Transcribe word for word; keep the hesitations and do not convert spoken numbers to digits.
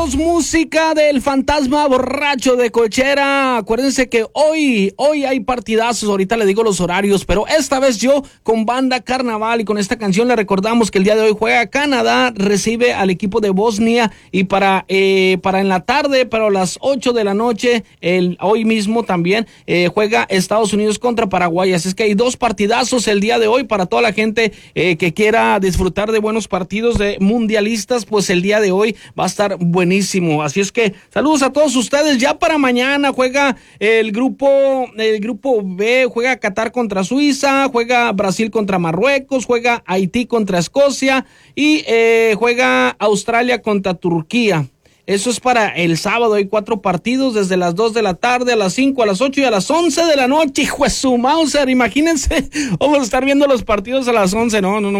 Música del fantasma borracho de Cochera. Acuérdense que hoy, hoy hay partidazos, ahorita le digo los horarios, pero esta vez yo con Banda Carnaval y con esta canción le recordamos que el día de hoy juega Canadá, recibe al equipo de Bosnia y para eh, para en la tarde, pero a las ocho de la noche, el, hoy mismo también eh, juega Estados Unidos contra Paraguay, así es que hay dos partidazos el día de hoy para toda la gente eh, que quiera disfrutar de buenos partidos de mundialistas, pues el día de hoy va a estar buenísimo. Así es que saludos a todos ustedes. Ya para mañana juega el grupo el grupo B, juega Qatar contra Suiza, juega Brasil contra Marruecos, juega Haití contra Escocia y eh, juega Australia contra Turquía. Eso es para el sábado. Hay cuatro partidos desde las dos de la tarde, a las cinco, a las ocho y a las once de la noche. Hijo de su Mauser, imagínense, vamos a estar viendo los partidos a las once. No, no, no.